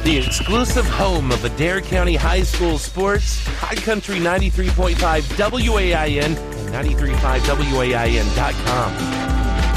the exclusive home of Adair County High School sports, High Country 93.5 WAIN and 93.5WAIN.com.